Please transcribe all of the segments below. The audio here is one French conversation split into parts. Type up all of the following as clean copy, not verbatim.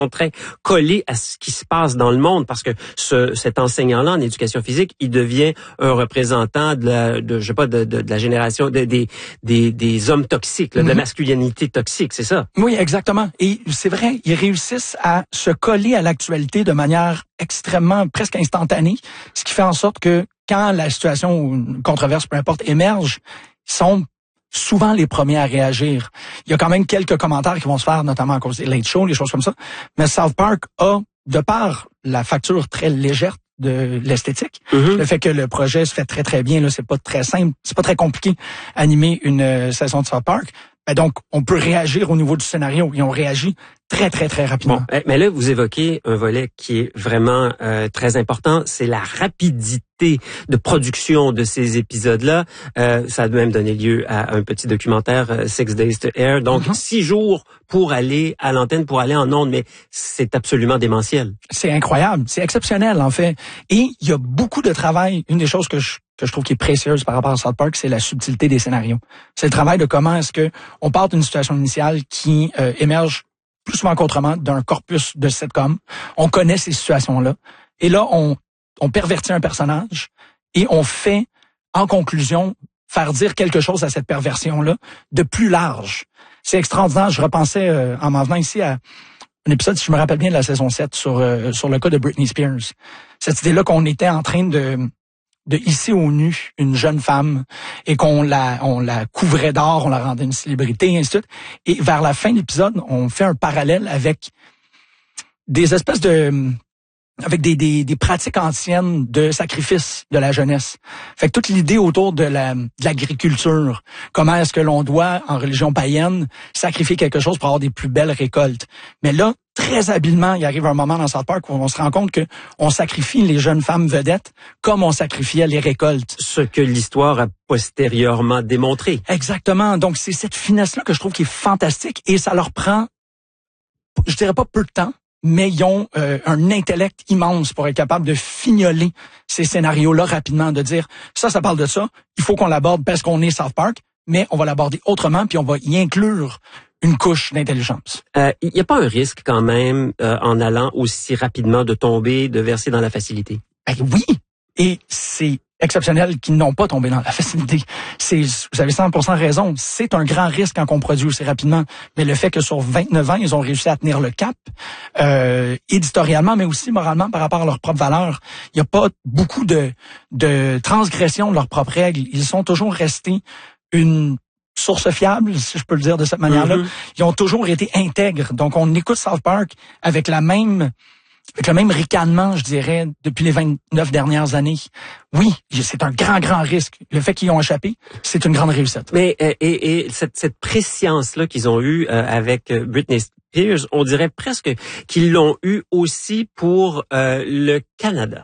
très collés à ce qui se passe dans le monde, parce que cet enseignant-là en éducation physique, il devient un représentant de la génération des hommes toxiques, là, de la masculinité toxique, c'est ça? Oui, exactement. Et c'est vrai, ils réussissent à se coller à l'actualité de manière extrêmement, presque instantanée, ce qui fait en sorte que quand la situation ou une controverse, peu importe, émerge, ils sont souvent les premiers à réagir. Il y a quand même quelques commentaires qui vont se faire, notamment à cause des late shows, des choses comme ça. Mais South Park a, de par la facture très légère de l'esthétique, le fait que le projet se fait très très bien, là, c'est pas très simple, c'est pas très compliqué animer une saison de South Park. Ben donc, on peut réagir au niveau du scénario et on réagit très très très rapidement. Bon, mais là, vous évoquez un volet qui est vraiment très important, c'est la rapidité de production de ces épisodes-là. Ça a même donné lieu à un petit documentaire, 6 Days to Air. Donc, 6 jours pour aller à l'antenne, pour aller en ondes, mais c'est absolument démentiel. C'est incroyable, c'est exceptionnel en fait. Et il y a beaucoup de travail. Une des choses que je trouve qui est précieuse par rapport à South Park, c'est la subtilité des scénarios. C'est le travail de comment est-ce que on part d'une situation initiale qui émerge plus souvent qu'autrement d'un corpus de sitcom. On connaît ces situations-là. Et là, on pervertit un personnage et on fait, en conclusion, faire dire quelque chose à cette perversion-là de plus large. C'est extraordinaire. Je repensais, en m'en venant ici, à un épisode, si je me rappelle bien, de la saison 7 sur le cas de Britney Spears. Cette idée-là qu'on était en train de hisser au nu une jeune femme et on la couvrait d'or, on la rendait une célébrité, et ainsi de suite. Et vers la fin de l'épisode, on fait un parallèle avec des espèces avec des pratiques anciennes de sacrifice de la jeunesse. Fait que toute l'idée autour de l'agriculture, comment est-ce que l'on doit, en religion païenne, sacrifier quelque chose pour avoir des plus belles récoltes. Mais là, très habilement, il arrive un moment dans South Park où on se rend compte que on sacrifie les jeunes femmes vedettes comme on sacrifiait les récoltes. Ce que l'histoire a postérieurement démontré. Exactement. Donc, c'est cette finesse-là que je trouve qui est fantastique et ça leur prend, je dirais pas peu de temps, mais ils ont un intellect immense pour être capable de fignoler ces scénarios-là rapidement, de dire ça parle de ça, il faut qu'on l'aborde parce qu'on est South Park, mais on va l'aborder autrement, puis on va y inclure une couche d'intelligence. Il n'y a pas un risque quand même, en allant aussi rapidement, de tomber, de verser dans la facilité? Ben oui, et c'est exceptionnel qu'ils n'ont pas tombé dans la facilité. Vous avez 100% raison. C'est un grand risque quand on produit aussi rapidement. Mais le fait que sur 29 ans, ils ont réussi à tenir le cap, éditorialement, mais aussi moralement par rapport à leurs propres valeurs. Il n'y a pas beaucoup de transgression de leurs propres règles. Ils sont toujours restés une source fiable, si je peux le dire de cette manière-là. Ils ont toujours été intègres. Donc, on écoute South Park avec le même ricanement, je dirais, depuis les 29 dernières années. Oui, c'est un grand risque. Le fait qu'ils ont échappé, c'est une grande réussite. Mais et cette préscience-là qu'ils ont eue avec Britney Spears, on dirait presque qu'ils l'ont eu aussi pour le Canada.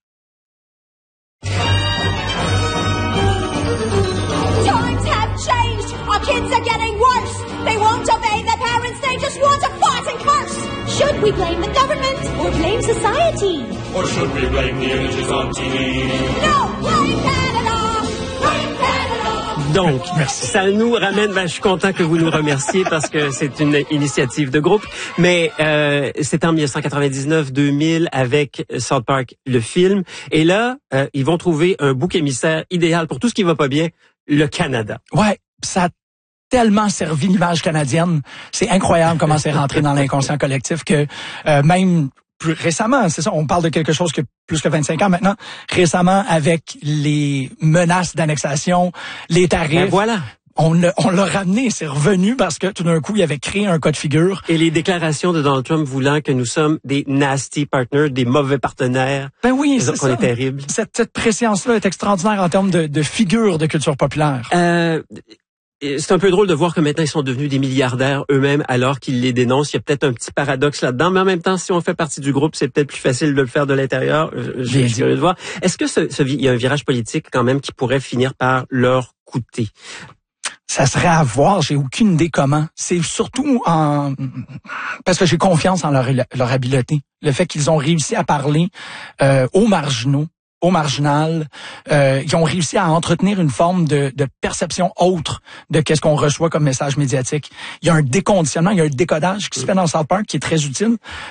Times have changed. Our kids are getting worse. They won't obey their parents. They just want to fight and curse. Should we blame the government or blame society? Or should we blame the images on TV? No, blame Canada! Blame Canada! Donc, ça nous ramène, je suis content que vous nous remerciez parce que c'est une initiative de groupe, mais c'est en 1999-2000 avec South Park, le film, et là, ils vont trouver un bouc émissaire idéal pour tout ce qui va pas bien, le Canada. Ouais, ça a tellement servi l'image canadienne. C'est incroyable comment c'est rentré dans l'inconscient collectif que même plus récemment, c'est ça, on parle de quelque chose que plus que 25 ans maintenant, récemment avec les menaces d'annexation, les tarifs. Ben voilà. On l'a ramené, c'est revenu parce que tout d'un coup, il avait créé un cas de figure. Et les déclarations de Donald Trump voulant que nous sommes des nasty partners, des mauvais partenaires. Ben oui, c'est ça. On est terrible. Cette préscience-là est extraordinaire en termes de figure de culture populaire. C'est un peu drôle de voir que maintenant ils sont devenus des milliardaires eux-mêmes alors qu'ils les dénoncent. Il y a peut-être un petit paradoxe là-dedans, mais en même temps, si on fait partie du groupe, c'est peut-être plus facile de le faire de l'intérieur. Je suis curieux de voir. Est-ce que il y a un virage politique quand même qui pourrait finir par leur coûter? Ça serait à voir, j'ai aucune idée comment. C'est surtout parce que j'ai confiance en leur habileté. Le fait qu'ils ont réussi à parler aux marginaux, au marginal, ils ont réussi à entretenir une forme de perception autre de qu'est-ce qu'on reçoit comme message médiatique. Il y a un déconditionnement, il y a un décodage qui se fait dans South Park qui est très utile.